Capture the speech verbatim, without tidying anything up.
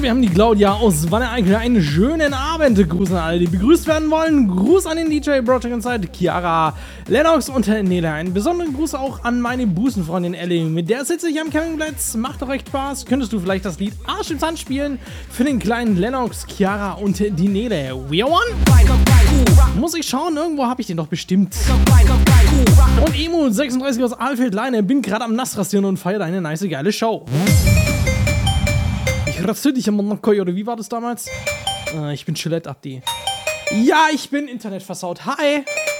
So, wir haben die Claudia aus Wanne Eickel. Einen schönen Abend. Gruß an alle, die begrüßt werden wollen. Gruß an den D J Project Inside, Chiara, Lennox und Nele. Einen besonderen Gruß auch an meine Busenfreundin Ellie. Mit der sitze ich am Campingplatz. Macht doch echt Spaß. Könntest du vielleicht das Lied Arsch im Sand spielen? Für den kleinen Lennox, Chiara und die Nele. We are one? Muss ich schauen, irgendwo habe ich den doch bestimmt. Und Emu sechsunddreißig aus Alfeld-Leine. Bin gerade am Nassrasieren und feiere eine nice, geile Show. Ich rasiere dich am Monokoi, oder wie war das damals? Äh, ich bin Gillette Abdi. Ja, ich bin Internet versaut. Hi!